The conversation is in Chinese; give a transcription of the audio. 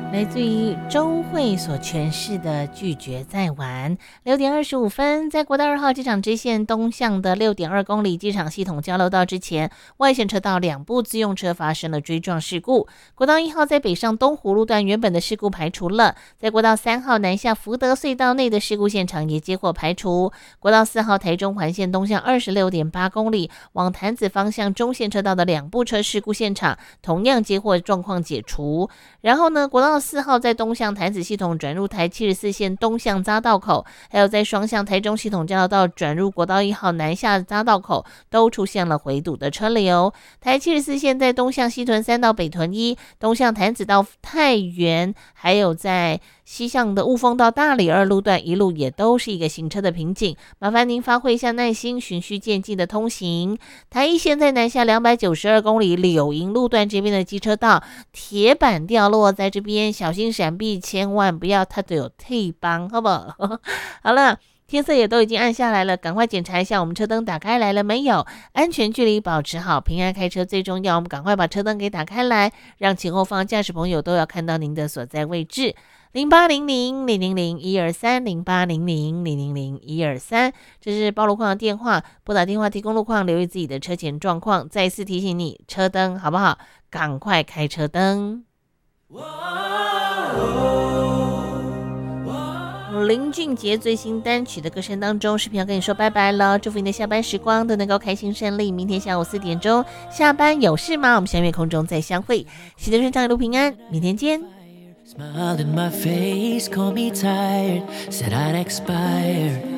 来自于周慧所诠释的拒绝再玩。6:25，在国道2号机场支线东向的6.2公里机场系统交流道之前，外线车道2部自用车发生了追撞事故。国道1号在北上东湖路段原本的事故排除了，在国道3号南下福德隧道内的事故现场也接获排除。国道4号台中环线东向26.8公里往潭子方向中线车道的2部车事故现场同样接获状况解除。然后呢，国道4号在东向潭子系统转入台74线东向匝道口，还有在双向台中系统交流道转入国道1号南下匝道口，都出现了回堵的车流。台74线在东向西屯3到北屯1，东向潭子到太原，还有在西向的雾峰到大里2路段，一路也都是一个行车的瓶颈，麻烦您发挥一下耐心，循序渐进的通行。台一线在南下292公里柳营路段这边的机车道，铁板掉落在这边，小心闪避，千万不要它都有退帮，好不好？好了，天色也都已经暗下来了，赶快检查一下我们车灯打开来了没有，安全距离保持好，平安开车最重要。我们赶快把车灯给打开来，让前后方驾驶朋友都要看到您的所在位置。0800-000-123，0800-000-123，这是报路况的电话，拨打电话提供路况，留意自己的车前状况。再一次提醒你，车灯好不好？赶快开车灯。林俊杰最新单曲的歌声当中，视频要跟你说拜拜了，祝福你的下班时光都能够开心顺利。明天下午4点钟下班有事吗？我们下面空中再相会，喜得顺畅一路平安，明天见。 Smiled in my face, called me tired, said I'd expire.